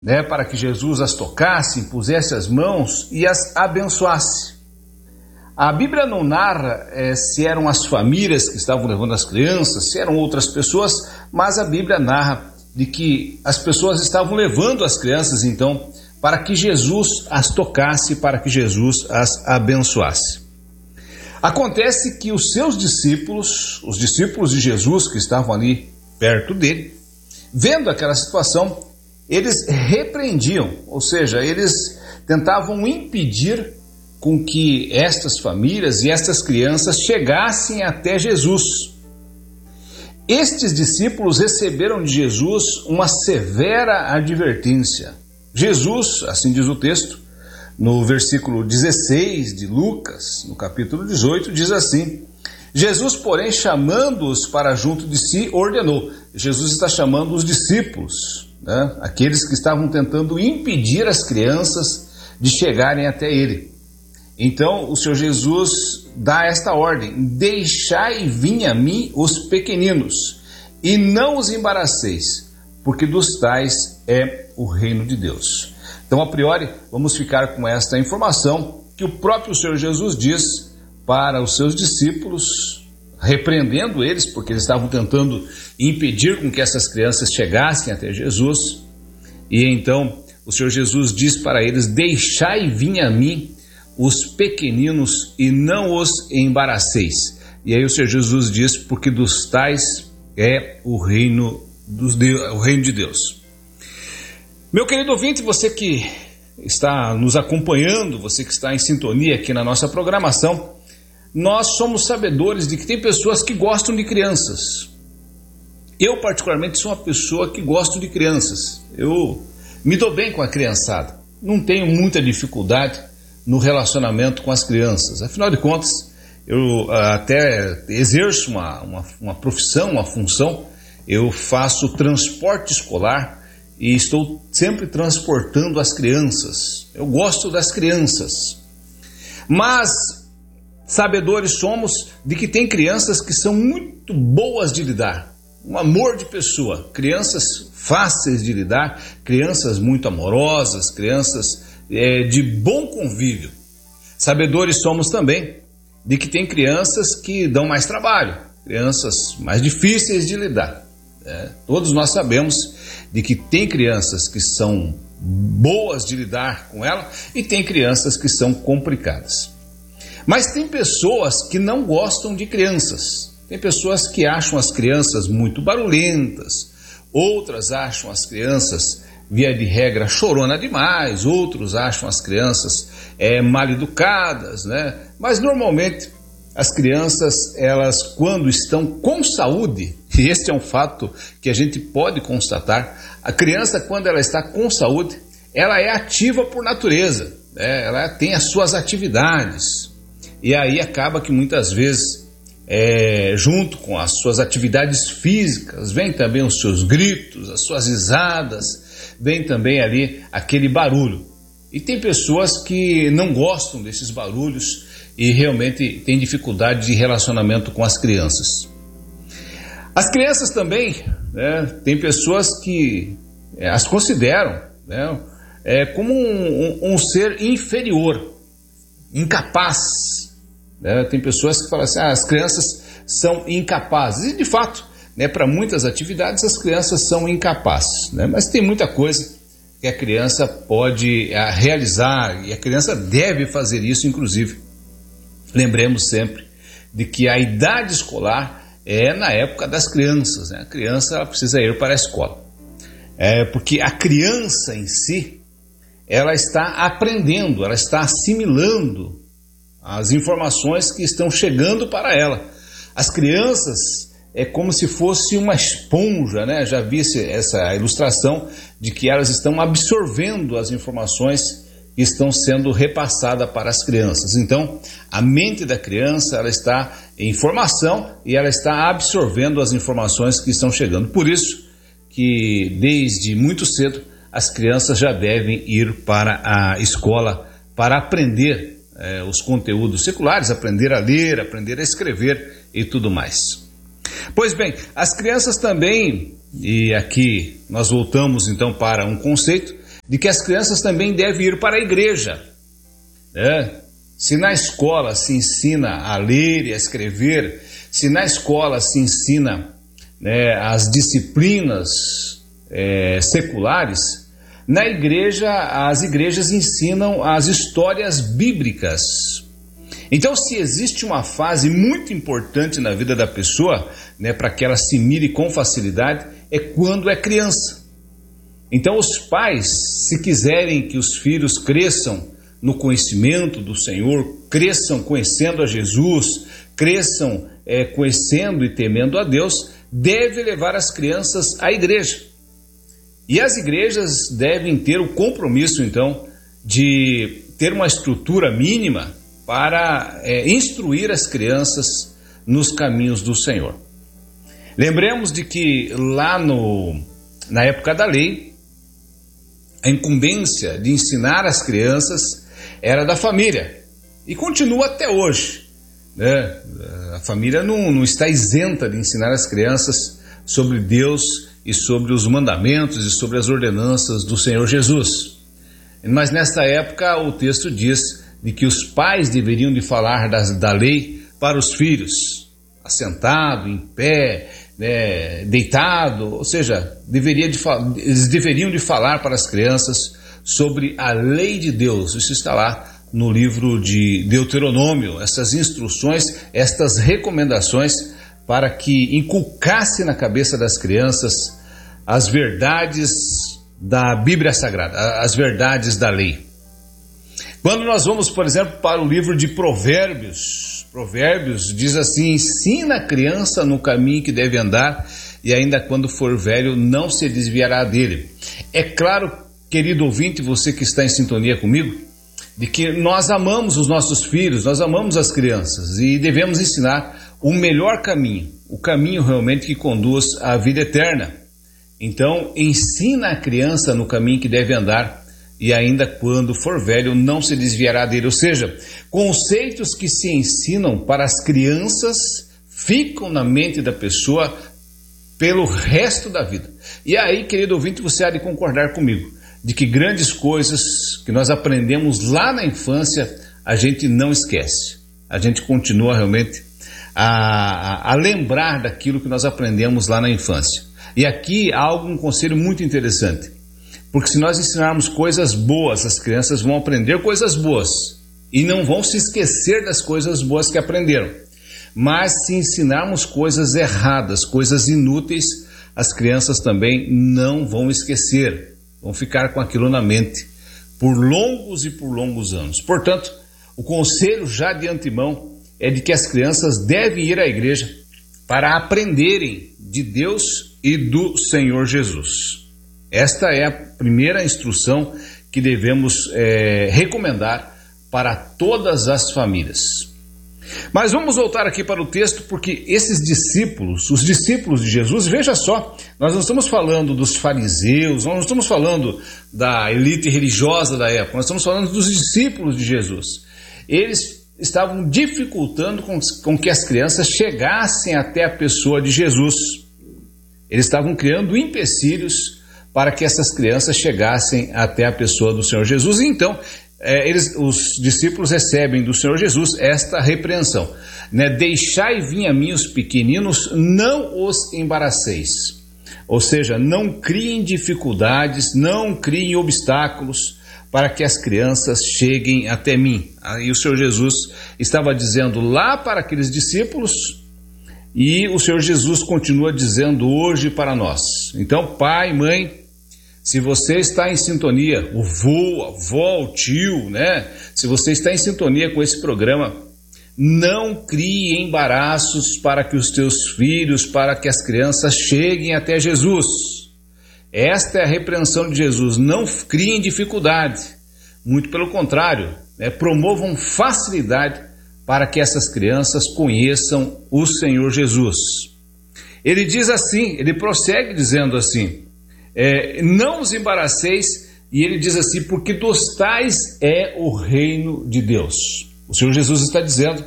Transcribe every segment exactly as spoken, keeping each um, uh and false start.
né, para que Jesus as tocasse, impusesse as mãos e as abençoasse. A Bíblia não narra é, se eram as famílias que estavam levando as crianças, se eram outras pessoas, mas a Bíblia narra de que as pessoas estavam levando as crianças, então, para que Jesus as tocasse, para que Jesus as abençoasse. Acontece que os seus discípulos, os discípulos de Jesus que estavam ali perto dele, vendo aquela situação, eles repreendiam, ou seja, eles tentavam impedir com que estas famílias e estas crianças chegassem até Jesus. Estes discípulos receberam de Jesus uma severa advertência. Jesus, assim diz o texto, no versículo dezesseis de Lucas, no capítulo dezoito, diz assim: Jesus, porém, chamando-os para junto de si, ordenou. Jesus está chamando os discípulos, né? Aqueles que estavam tentando impedir as crianças de chegarem até ele. Então, o Senhor Jesus dá esta ordem: deixai vir a mim os pequeninos, e não os embaraceis, porque dos tais é o reino de Deus. Então, a priori, vamos ficar com esta informação que o próprio Senhor Jesus diz para os seus discípulos, repreendendo eles, porque eles estavam tentando impedir com que essas crianças chegassem até Jesus. E então, o Senhor Jesus diz para eles: deixai vir a mim os pequeninos e não os embaraceis. E aí o Senhor Jesus diz: porque dos tais é o reino, dos de... o reino de Deus. Meu querido ouvinte, você que está nos acompanhando, você que está em sintonia aqui na nossa programação, nós somos sabedores de que tem pessoas que gostam de crianças. Eu particularmente sou uma pessoa que gosto de crianças. Eu me dou bem com a criançada. Não tenho muita dificuldade no relacionamento com as crianças. Afinal de contas, eu até exerço uma, uma, uma profissão, uma função. Eu faço transporte escolar e estou sempre transportando as crianças. Eu gosto das crianças. Mas sabedores somos de que tem crianças que são muito boas de lidar. Um amor de pessoa. Crianças fáceis de lidar, crianças muito amorosas, crianças é, de bom convívio. Sabedores somos também de que tem crianças que dão mais trabalho, crianças mais difíceis de lidar. É, todos nós sabemos de que tem crianças que são boas de lidar com ela e tem crianças que são complicadas. Mas tem pessoas que não gostam de crianças. Tem pessoas que acham as crianças muito barulhentas, outras acham as crianças, via de regra, chorona demais, outros acham as crianças é, mal educadas, né? Mas normalmente as crianças, elas quando estão com saúde, e este é um fato que a gente pode constatar, a criança quando ela está com saúde, ela é ativa por natureza, né? Ela tem as suas atividades, e aí acaba que muitas vezes, é, junto com as suas atividades físicas, vem também os seus gritos, as suas risadas, vem também ali aquele barulho. E tem pessoas que não gostam desses barulhos e realmente têm dificuldade de relacionamento com as crianças. As crianças também, né, tem pessoas que é, as consideram, né, é, como um, um, um ser inferior, incapaz. Né? Tem pessoas que falam assim: ah, as crianças são incapazes. E de fato, né, para muitas atividades as crianças são incapazes. Né? Mas tem muita coisa que a criança pode a, realizar, e a criança deve fazer isso, inclusive. Lembremos sempre de que a idade escolar é na época das crianças, né? A criança ela precisa ir para a escola. É porque a criança em si, ela está aprendendo, ela está assimilando as informações que estão chegando para ela. As crianças é como se fosse uma esponja, né? Já vi essa ilustração de que elas estão absorvendo as informações que estão sendo repassadas para as crianças. Então, a mente da criança ela está em formação e ela está absorvendo as informações que estão chegando. Por isso que desde muito cedo as crianças já devem ir para a escola para aprender eh, os conteúdos seculares, aprender a ler, aprender a escrever e tudo mais. Pois bem, as crianças também, e aqui nós voltamos então para um conceito, de que as crianças também devem ir para a igreja, né? Se na escola se ensina a ler e a escrever, se na escola se ensina, né, as disciplinas é, seculares, na igreja, as igrejas ensinam as histórias bíblicas. Então, se existe uma fase muito importante na vida da pessoa, né, para que ela se mire com facilidade, é quando é criança. Então, os pais, se quiserem que os filhos cresçam no conhecimento do Senhor, cresçam conhecendo a Jesus, cresçam é, conhecendo e temendo a Deus, deve levar as crianças à igreja. E as igrejas devem ter o compromisso, então, de ter uma estrutura mínima para é, instruir as crianças nos caminhos do Senhor. Lembremos de que lá no, na época da lei, a incumbência de ensinar as crianças era da família, e continua até hoje, né? A família não, não está isenta de ensinar as crianças sobre Deus e sobre os mandamentos e sobre as ordenanças do Senhor Jesus. Mas nesta época o texto diz de que os pais deveriam de falar das, da lei para os filhos, assentado, em pé, né, deitado, ou seja, deveria de, eles deveriam de falar para as crianças sobre a lei de Deus. Isso está lá no livro de Deuteronômio, essas instruções, estas recomendações para que inculcasse na cabeça das crianças as verdades da Bíblia Sagrada, as verdades da lei. Quando nós vamos, por exemplo, para o livro de Provérbios, Provérbios diz assim: ensina a criança no caminho que deve andar, e ainda quando for velho não se desviará dele. É claro, querido ouvinte, você que está em sintonia comigo, de que nós amamos os nossos filhos, nós amamos as crianças e devemos ensinar o melhor caminho, o caminho realmente que conduz à vida eterna. Então, ensina a criança no caminho que deve andar, e ainda quando for velho não se desviará dele. Ou seja, conceitos que se ensinam para as crianças ficam na mente da pessoa pelo resto da vida. E aí, querido ouvinte, você há de concordar comigo, de que grandes coisas que nós aprendemos lá na infância, a gente não esquece. A gente continua realmente a, a, a lembrar daquilo que nós aprendemos lá na infância. E aqui há um conselho muito interessante, porque se nós ensinarmos coisas boas, as crianças vão aprender coisas boas e não vão se esquecer das coisas boas que aprenderam. Mas se ensinarmos coisas erradas, coisas inúteis, as crianças também não vão esquecer, vão ficar com aquilo na mente por longos e por longos anos. Portanto, o conselho já de antemão é de que as crianças devem ir à igreja para aprenderem de Deus e do Senhor Jesus. Esta é a primeira instrução que devemos é, recomendar para todas as famílias. Mas vamos voltar aqui para o texto, porque esses discípulos, os discípulos de Jesus, veja só, nós não estamos falando dos fariseus, nós não estamos falando da elite religiosa da época, nós estamos falando dos discípulos de Jesus. Eles estavam dificultando com, com que as crianças chegassem até a pessoa de Jesus. Eles estavam criando empecilhos para que essas crianças chegassem até a pessoa do Senhor Jesus. E então, é, eles, os discípulos recebem do Senhor Jesus esta repreensão, né? Deixai vir a mim os pequeninos, não os embaraceis. Ou seja, não criem dificuldades, não criem obstáculos para que as crianças cheguem até mim. Aí o Senhor Jesus estava dizendo lá para aqueles discípulos, e o Senhor Jesus continua dizendo hoje para nós. Então, pai, mãe, se você está em sintonia, o vô, a avó, o tio, né? Se você está em sintonia com esse programa, não crie embaraços para que os teus filhos, para que as crianças cheguem até Jesus. Esta é a repreensão de Jesus. Não criem dificuldade. Muito pelo contrário, né? Promovam facilidade para que essas crianças conheçam o Senhor Jesus. Ele diz assim, ele prossegue dizendo assim, é, não os embaraceis, e ele diz assim, porque dos tais é o reino de Deus. O Senhor Jesus está dizendo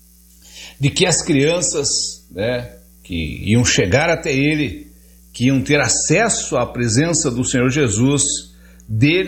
de que as crianças, né, que iam chegar até ele, que iam ter acesso à presença do Senhor Jesus, dele